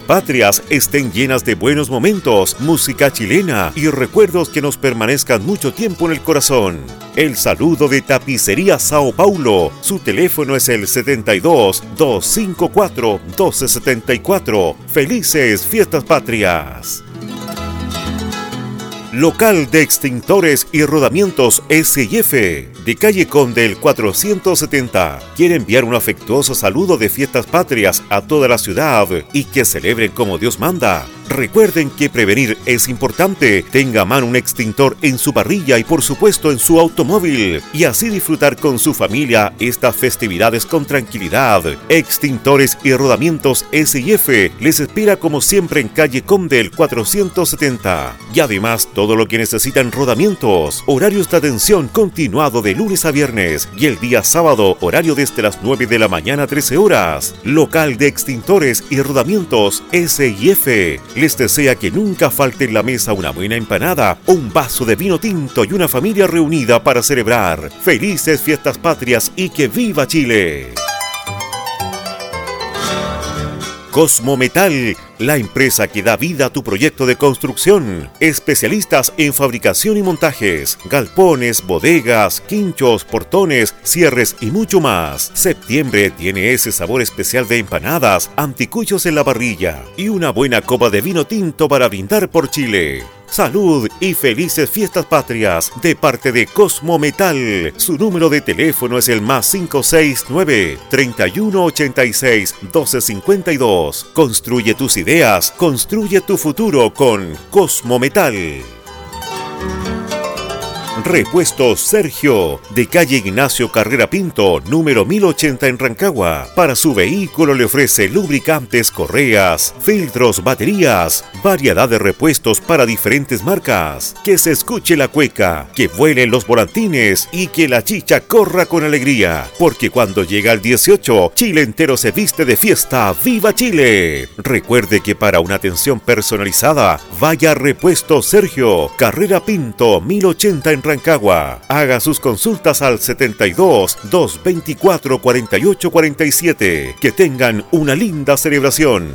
patrias estén llenas de buenos momentos, música chilena y recuerdos que nos permanezcan mucho tiempo en el corazón. El saludo de Tapicería Sao Paulo. Su teléfono es el 72-254-1274. ¡Felices Fiestas Patrias! Local de Extintores y Rodamientos S&F, de calle Conde el 470. Quiere enviar un afectuoso saludo de Fiestas Patrias a toda la ciudad y que celebren como Dios manda. Recuerden que prevenir es importante. Tenga a mano un extintor en su parrilla y por supuesto en su automóvil y así disfrutar con su familia estas festividades con tranquilidad. Extintores y Rodamientos S&F les espera como siempre en calle Conde el 470. Y además todo lo que necesitan rodamientos. Horarios de atención continuado de lunes a viernes y el día sábado horario desde las 9 de la mañana a 13 horas. Local de Extintores y Rodamientos S&F les desea que nunca falte en la mesa una buena empanada, un vaso de vino tinto y una familia reunida para celebrar. Felices Fiestas Patrias y que viva Chile. Cosmo Metal, la empresa que da vida a tu proyecto de construcción. Especialistas en fabricación y montajes, galpones, bodegas, quinchos, portones, cierres y mucho más. Septiembre tiene ese sabor especial de empanadas, anticuchos en la parrilla y una buena copa de vino tinto para brindar por Chile. Salud y felices Fiestas Patrias de parte de Cosmo Metal. Su número de teléfono es el +569 3186 1252. Construye tus ideas, construye tu futuro con Cosmo Metal. Repuesto Sergio, de calle Ignacio Carrera Pinto, número 1080 en Rancagua. Para su vehículo le ofrece lubricantes, correas, filtros, baterías, variedad de repuestos para diferentes marcas. Que se escuche la cueca, que vuelen los volantines y que la chicha corra con alegría. Porque cuando llega el 18, Chile entero se viste de fiesta. ¡Viva Chile! Recuerde que para una atención personalizada, vaya a Repuesto Sergio, Carrera Pinto, 1080 en Rancagua. Haga sus consultas al 72-224-4847. Que tengan una linda celebración.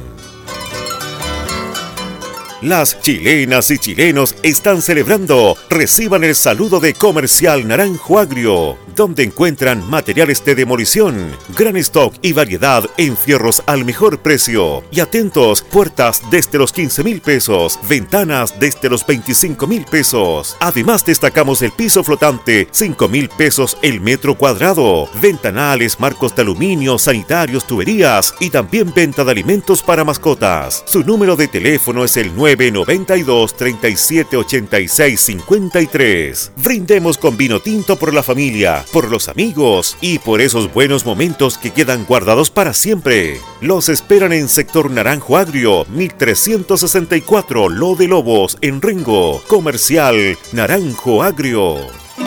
Las chilenas y chilenos están celebrando. Reciban el saludo de Comercial Naranjo Agrio, donde encuentran materiales de demolición, gran stock y variedad en fierros al mejor precio. Y atentos, puertas desde los 15.000 pesos, ventanas desde los 25.000 pesos. Además destacamos el piso flotante, 5.000 pesos el metro cuadrado, ventanales, marcos de aluminio, sanitarios, tuberías y también venta de alimentos para mascotas. Su número de teléfono es el 992 37 86 53. Brindemos con vino tinto por la familia, por los amigos y por esos buenos momentos que quedan guardados para siempre. Los esperan en sector Naranjo Agrio, 1364, Lo de Lobos, en Rengo. Comercial Naranjo Agrio.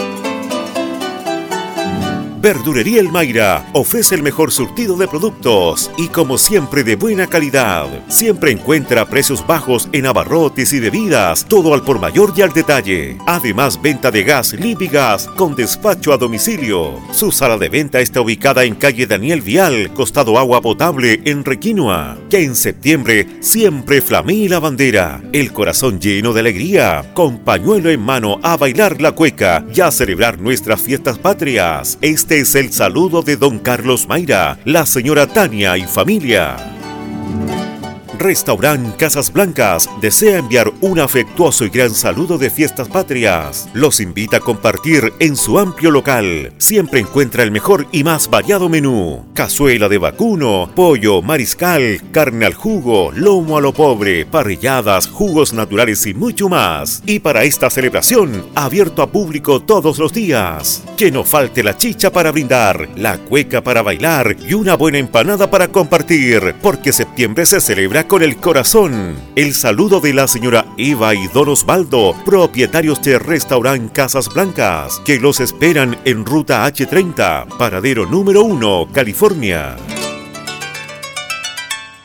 Verdulería El Mayra ofrece el mejor surtido de productos y como siempre de buena calidad. Siempre encuentra precios bajos en abarrotes y bebidas, todo al por mayor y al detalle. Además, venta de gas Lipigas con despacho a domicilio. Su sala de venta está ubicada en calle Daniel Vial, costado Agua Potable en Requinoa. Que en septiembre siempre flamee la bandera, el corazón lleno de alegría, con pañuelo en mano a bailar la cueca y a celebrar nuestras fiestas patrias. Este es el saludo de don Carlos Mayra, la señora Tania y familia. Restaurant Casas Blancas desea enviar un afectuoso y gran saludo de Fiestas Patrias. Los invita a compartir en su amplio local. Siempre encuentra el mejor y más variado menú. Cazuela de vacuno, pollo, mariscal, carne al jugo, lomo a lo pobre, parrilladas, jugos naturales y mucho más. Y para esta celebración, abierto a público todos los días. Que no falte la chicha para brindar, la cueca para bailar y una buena empanada para compartir, porque septiembre se celebra con el corazón. El saludo de la señora Eva y don Osvaldo, propietarios de Restaurant Casas Blancas, que los esperan en Ruta H30, paradero número 1, California.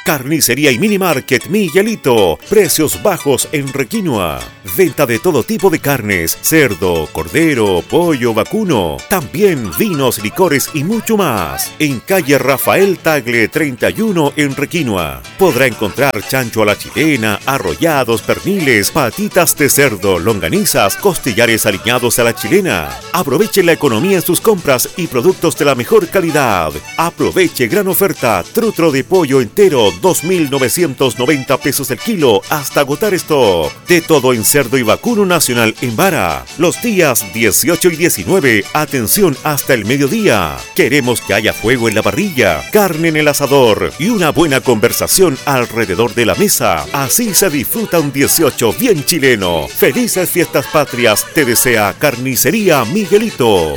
Carnicería y Mini Market Miguelito. Precios bajos en Requinoa. Venta de todo tipo de carnes, cerdo, cordero, pollo, vacuno. También vinos, licores y mucho más. En calle Rafael Tagle 31 en Requinoa. Podrá encontrar chancho a la chilena, arrollados, perniles, patitas de cerdo, longanizas, costillares aliñados a la chilena. Aproveche la economía en sus compras y productos de la mejor calidad. Aproveche gran oferta. Trutro de pollo entero, 2.990 pesos el kilo hasta agotar stock. De todo en cerdo y vacuno nacional en vara. Los días 18 y 19, atención hasta el mediodía. Queremos que haya fuego en la parrilla, carne en el asador y una buena conversación alrededor de la mesa. Así se disfruta un 18 bien chileno. Felices fiestas patrias te desea Carnicería Miguelito.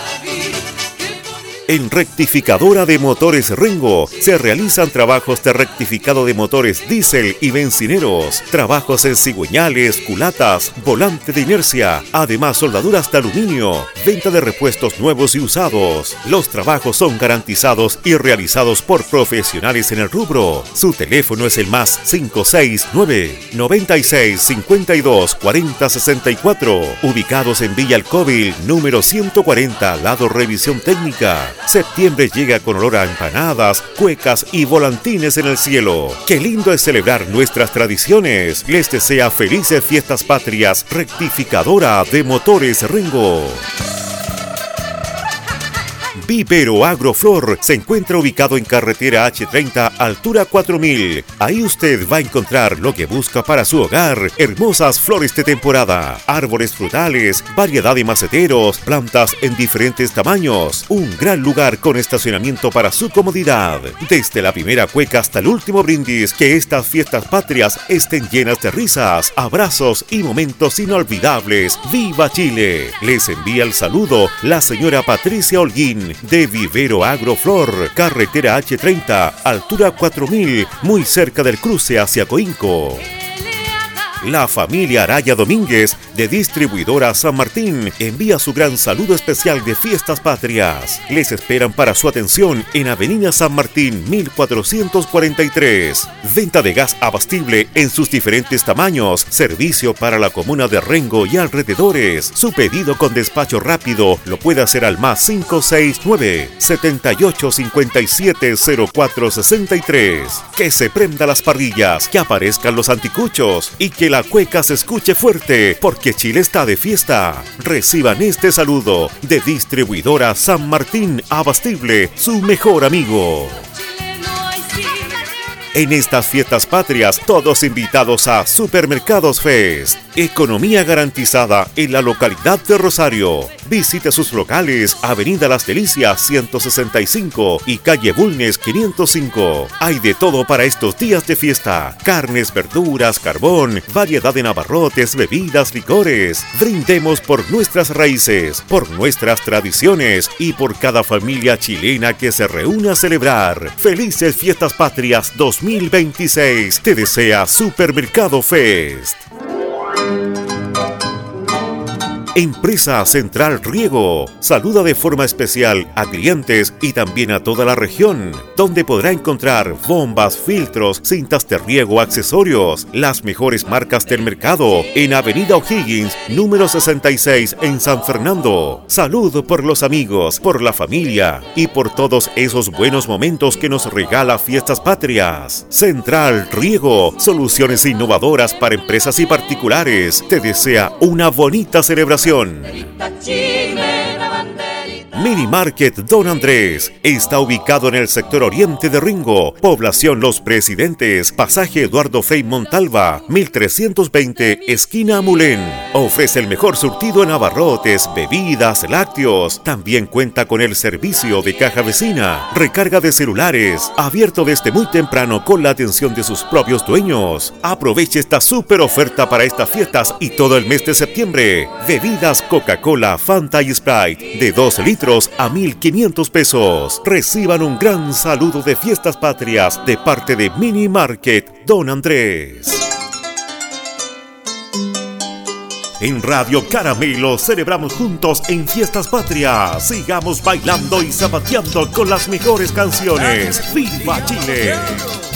En Rectificadora de Motores Rengo se realizan trabajos de rectificado de motores diésel y bencineros, trabajos en cigüeñales, culatas, volante de inercia, además soldaduras de aluminio, venta de repuestos nuevos y usados. Los trabajos son garantizados y realizados por profesionales en el rubro. Su teléfono es el más 569-9652-4064, ubicados en Villa Alcóvil, número 140, lado Revisión Técnica. Septiembre llega con olor a empanadas, cuecas y volantines en el cielo. Qué lindo es celebrar nuestras tradiciones. Les desea felices fiestas patrias. Rectificadora de Motores Rengo. Vivero Agroflor se encuentra ubicado en carretera H30, altura 4000. Ahí usted va a encontrar lo que busca para su hogar: hermosas flores de temporada, árboles frutales, variedad de maceteros, plantas en diferentes tamaños. Un gran lugar con estacionamiento para su comodidad. Desde la primera cueca hasta el último brindis, que estas fiestas patrias estén llenas de risas, abrazos y momentos inolvidables. ¡Viva Chile! Les envía el saludo la señora Patricia Holguín, de Vivero Agroflor, carretera H30, altura 4000, muy cerca del cruce hacia Coinco. La familia Araya Domínguez, de Distribuidora San Martín, envía su gran saludo especial de fiestas patrias. Les esperan para su atención en Avenida San Martín 1443. Venta de gas abastible en sus diferentes tamaños. Servicio para la comuna de Rengo y alrededores. Su pedido con despacho rápido lo puede hacer al más 569-7857-0463. Que se prenda las parrillas, que aparezcan los anticuchos y que la cueca se escuche fuerte, porque Chile está de fiesta. Reciban este saludo de Distribuidora San Martín Abastible, su mejor amigo. En estas fiestas patrias, todos invitados a Supermercados Fest. Economía garantizada en la localidad de Rosario. Visite sus locales, Avenida Las Delicias 165 y calle Bulnes 505. Hay de todo para estos días de fiesta: carnes, verduras, carbón, variedad de abarrotes, bebidas, licores. Brindemos por nuestras raíces, por nuestras tradiciones y por cada familia chilena que se reúne a celebrar. Felices fiestas patrias 2026. Te desea Supermercado Fest. Empresa Central Riego saluda de forma especial a clientes y también a toda la región, donde podrá encontrar bombas, filtros, cintas de riego, accesorios, las mejores marcas del mercado, en Avenida O'Higgins, número 66 en San Fernando. Salud por los amigos, por la familia y por todos esos buenos momentos que nos regala Fiestas Patrias. Central Riego, soluciones innovadoras para empresas y particulares. Te desea una bonita celebración. Mini Market Don Andrés está ubicado en el sector oriente de Rengo, población Los Presidentes, pasaje Eduardo Frei Montalva, 1320, esquina Mulén. Ofrece el mejor surtido en abarrotes, bebidas, lácteos. También cuenta con el servicio de caja vecina, recarga de celulares, abierto desde muy temprano con la atención de sus propios dueños. Aproveche esta súper oferta para estas fiestas y todo el mes de septiembre. Bebidas Coca-Cola, Fanta y Sprite de 2 litros a 1.500 pesos. Reciban un gran saludo de Fiestas Patrias de parte de Mini Market Don Andrés. En Radio Caramelo celebramos juntos en Fiestas Patrias. Sigamos bailando y zapateando con las mejores canciones. ¡Viva Chile!